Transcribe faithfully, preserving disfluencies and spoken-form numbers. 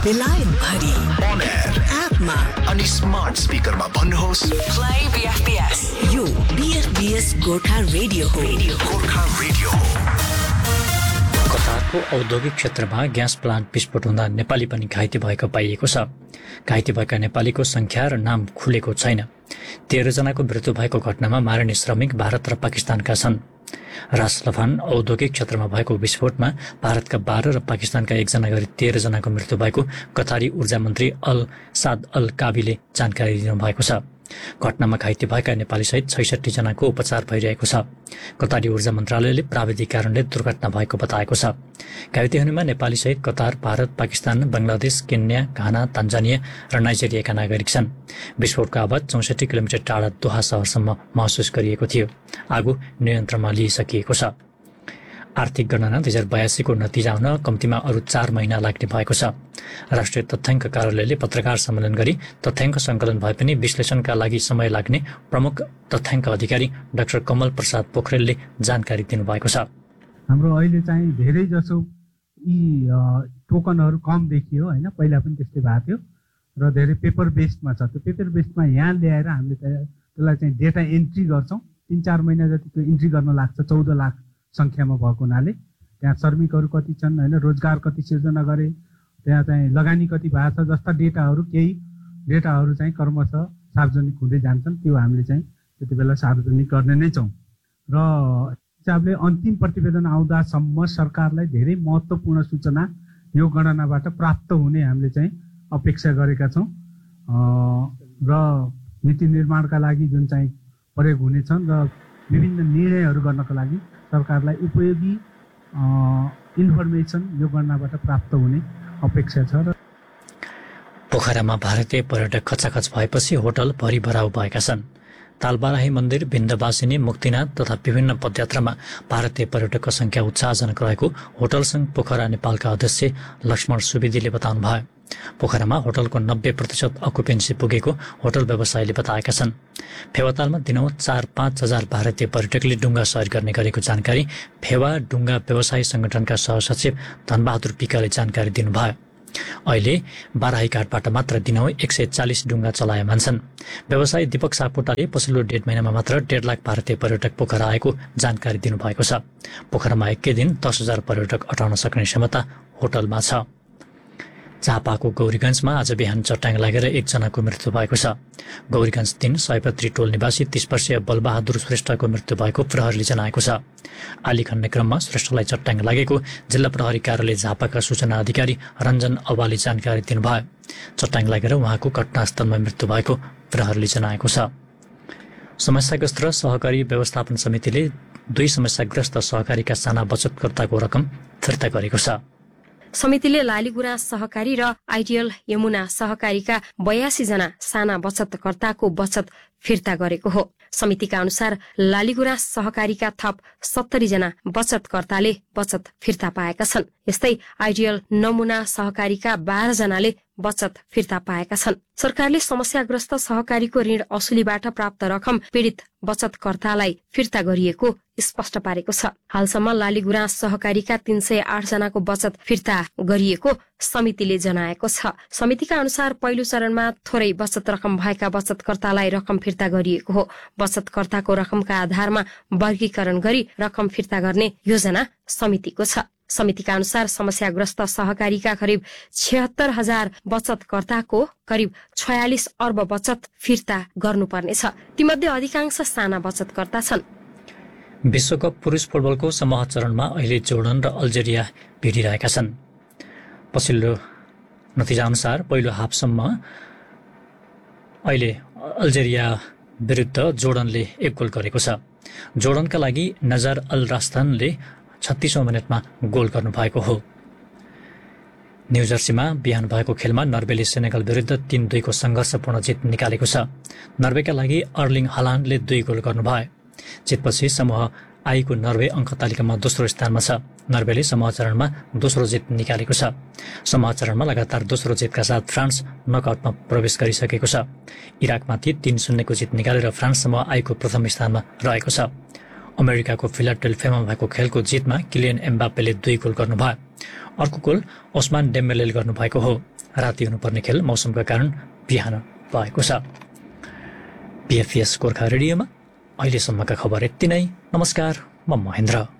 बेलायत भरि on air एपमा अनि स्मार्ट स्पिकरमा भन्नुहोस् प्ले बीएफपीएस। यो बीएफपीएस गोर्खा रेडियो हो। गोर्खा रेडियो हो। कतारको औद्योगिक क्षेत्रमा ग्यास प्लान्ट विस्फोट हुँदा नेपाली पनि घाइते भएको पाइएको छ। घाइते भएका नेपालीको संख्या र नाम खुलेको छैन। तेह्र जनाको मृत्यु भएको घटनामा मारिने श्रमिक भारत र पाकिस्तानका छन्। रासलफान औद्योगिक क्षेत्रमा भएको विस्फोटमा भारतका बाह्र र पाकिस्तानका एकजना गरी तेह्र जनाको मृत्यु भएको कतारी ऊर्जा मन्त्री अल साद अल काबीले जानकारी दिनुभएको छ। घटनामा घाइते भएका नेपाली सहित छैसठी जनाको उपचार भइरहेको छ। कतारी ऊर्जा मन्त्रालयले प्राविधिक कारणले दुर्घटना भएको बताएको छ। घाइते हुनेमा नेपाली सहित Qatar, Bharat, Pakistan, Bangladesh, Kenya, Ghana, Tanzania र नाइजेरियाका नागरिक छन्। विस्फोटको आवाज चौसठी किलोमिटर टाढा दोहा शहरसम्म महसुस गरिएको थियो। आगो नियन्त्रणमा लिइसकिएको छ। आर्थिक गणना दुई हजार बयासीको नतिजा हुन कम्तीमा अरू चार महिना लाग्ने भएको छ। राष्ट्रिय तथ्याङ्क कार्यालयले पत्रकार सम्मेलन गरी तथ्याङ्क सङ्कलन भए पनि विश्लेषणका लागि समय लाग्ने प्रमुख तथ्याङ्क अधिकारी डाक्टर कमल प्रसाद पोखरेलले जानकारी दिनुभएको छ। हाम्रो अहिले चाहिँ धेरै जसो यी टोकनहरू कम देखियो होइन, पहिला पनि त्यस्तै भएको थियो र धेरै पेपर बेस्डमा छ। त्यो पेपर बेस्डमा यहाँ ल्याएर हामीले त्यसलाई चाहिँ डेटा एन्ट्री गर्छौँ। तिन चार महिना जति त्यो इन्ट्री गर्न लाग्छ। चौध लाख सङ्ख्यामा भएको हुनाले त्यहाँ श्रमिकहरू कति छन् होइन, रोजगार कति सिर्जना गरे, त्यहाँ चाहिँ लगानी कति भएको छ जस्ता डेटाहरू केही डेटाहरू चाहिँ क्रमशः सार्वजनिक हुँदै जान्छन्। त्यो हामीले चाहिँ त्यति बेला सार्वजनिक गर्ने नै छौँ र हिसाबले अन्तिम प्रतिवेदन आउँदासम्म सरकारलाई धेरै महत्त्वपूर्ण सूचना यो गणनाबाट प्राप्त हुने हामीले चाहिँ अपेक्षा गरेका छौँ र नीति निर्माणका लागि जुन चाहिँ प्रयोग हुनेछन् र विभिन्न निर्णयहरू गर्नका लागि सरकारलाई उपयोगी इन्फर्मेसन यो गणनाबाट प्राप्त हुने अपेक्षा छ। र पोखरामा भारतीय पर्यटक खचाखच भएपछि होटल भरिभराउ भएका छन्। तालबाराही मन्दिर, विन्ध्यवासिनी, मुक्तिनाथ तथा विभिन्न पदयात्रामा भारतीय पर्यटकको संख्या उत्साहजनक रहेको होटल संघ पोखरा नेपालका अध्यक्ष लक्ष्मण सुवेदीले बताउनु भयो। पोखरामा होटलको नब्बे प्रतिशत अकुपेन्सी पुगेको होटल व्यवसायीले बताएका छन्। फेवातालमा दिनहुँ चार पाँच हजार भारतीय पर्यटकले डुङ्गा सवारी गर्ने गरेको जानकारी फेवा डुङ्गा व्यवसायी संगठनका सहसचिव धनबहादुर पिकाले जानकारी दिनुभयो। अहिले बाराही घाटबाट मात्र दिनहुँ एक सय चालिस डुङ्गा चलायमान छन्। व्यवसायी दीपक सापकोटाले पछिल्लो डेढ महिनामा मात्र डेढ लाख भारतीय पर्यटक पोखरा आएको जानकारी दिनुभएको छ। पोखरामा एकै दिन दस हजार पर्यटक अटाउन सक्ने क्षमता होटलमा छ। झापाको गौरीगञ्जमा आज बिहान चट्याङ लागेर एकजनाको मृत्यु भएको छ। गौरीगञ्ज तीन सयपत्री टोल निवासी तीस वर्षीय बलबहादुर श्रेष्ठको मृत्यु भएको प्रहरीले जनाएको छ। आली खन्ने क्रममा श्रेष्ठलाई चट्याङ लागेको जिल्ला प्रहरी कार्यालय झापाका सूचना अधिकारी रञ्जन अवाले जानकारी दिनुभयो। चट्याङ लागेर उहाँको घटनास्थलमा मृत्यु भएको प्रहरीले जनाएको छ। समस्याग्रस्त र सहकारी व्यवस्थापन समितिले दुई समस्याग्रस्त सहकारीका साना बचतकर्ताको रकम फिर्ता गरेको छ। समितिले लालीगुराँस सहकारी र आइडियल यमुना सहकारीका बयासी जना साना बचतकर्ताको बचत फिर्ता गरेको हो। समितिका अनुसार लालीगुराँस सहकारीका थप सत्तरी जना बचतकर्ताले बचत फिर्ता पाएका छन्। यस्तै आइडियल नमुना सहकारीका बाह्र जनाले बचत फिर्ता पाएका छन्। सरकारले समस्याग्रस्त सहकारीको ऋण असुलीबाट प्राप्त रकम पीड़ित बचतकर्तालाई फिर्ता गरिएको स्पष्ट पारेको छ। हालसम्म लालीगुराँस सहकारीका तीन सय आठ जनाको बचत फिर्ता गरिएको समितिले जनाएको छ। समितिका अनुसार पहिलो चरणमा थोरै बचत रकम भएका बचतकर्तालाई रकम फिर्ता गरिएको हो। बचतकर्ताको रकमका आधारमा वर्गीकरण गरी रकम फिर्ता गर्ने योजना समितिको छ। समितिका अनुसार समस्याग्रस्त सहकारीका करिब छिहत्तर हजार बचतकर्ताको करिब छयालिस अर्ब बचत फिर्ता गर्नुपर्नेछ। तीमध्ये अधिकांश साना बचतकर्ता छन्। विश्वकप पुरुष फुटबलको समूह चरणमा अहिले जोर्डन र अल्जेरिया भिडिरहेका छन्। पछिल्लो नतिजा अनुसार पहिलो हाफसम्म अहिले अल्जेरिया विरुद्ध जोर्डनले एक गोल गरेको छ। जोर्डनका लागि नजर अल रास्तानले छत्तीसौँ मिनटमा गोल गर्नुभएको हो। न्युजर्सीमा बिहान भएको खेलमा नर्वेले सेनेगल विरुद्ध तीन दुईको संघर्षपूर्ण जित निकालेको छ। नर्वेका लागि अर्लिङ हालान्डले दुई गोल गर्नुभयो। जितपछि समूह आईको नर्वे अङ्क तालिकामा दोस्रो स्थानमा छ। नर्वेले समूह चरणमा दोस्रो जित निकालेको छ। समूह चरणमा लगातार दोस्रो जितका साथ फ्रान्स नकआउटमा प्रवेश गरिसकेको छ। इराकमाथि तीन शून्यको जित निकालेर फ्रान्स समूह आईको प्रथम स्थानमा रहेको छ। अमेरिकाको फिलाडेल्फियामा भएको खेलको जितमा किलियन एम्बाप्पेले दुई गोल गर्नुभयो। अर्को गोल ओस्मान डेम्बेलेले गर्नुभएको हो। राति हुनुपर्ने खेल मौसमका कारण बिहान भएको छ। बिएफएस गोर्खा रेडियोमा अहिलेसम्मका खबर यति नै। नमस्कार, म महेन्द्र।